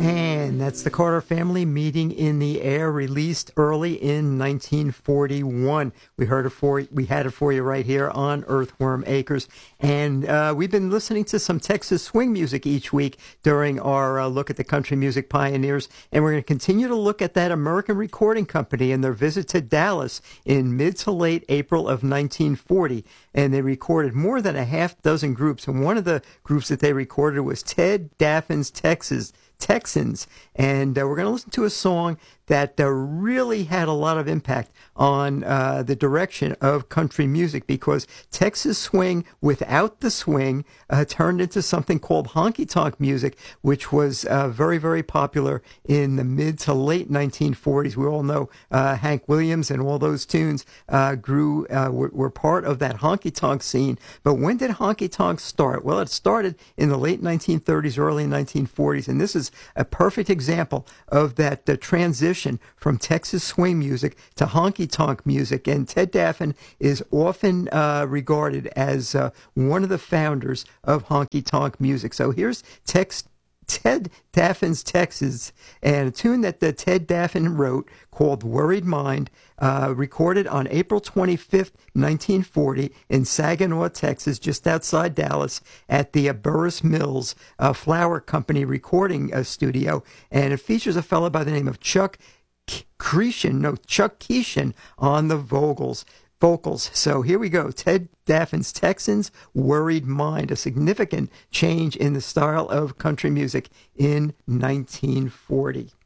And that's the Carter Family, Meeting in the Air, released early in 1941. We had it for you right here on Earthworm Acres. And we've been listening to some Texas swing music each week during our look at the country music pioneers. And we're going to continue to look at that American Recording Company and their visit to Dallas in mid to late April of 1940. And they recorded more than a half dozen groups. And one of the groups that they recorded was Ted Daffin's Texans. And we're going to listen to a song that really had a lot of impact on the direction of country music, because Texas swing without the swing turned into something called honky-tonk music, which was very, very popular in the mid to late 1940s. We all know Hank Williams and all those tunes were part of that honky-tonk scene. But when did honky-tonk start? Well, it started in the late 1930s, early 1940s, and this is a perfect example of that transition from Texas swing music to honky-tonk music. And Ted Daffin is often regarded as one of the founders of honky-tonk music. So here's Ted Daffin's Texas, and a tune that Ted Daffin wrote called Worried Mind, recorded on April 25th, 1940 in Saginaw, Texas, just outside Dallas at the Burris Mills Flower Company recording studio. And it features a fellow by the name of Chuck Keeshan on the vocals. So here we go. Ted Daffin's Texans, Worried Mind, a significant change in the style of country music in 1940.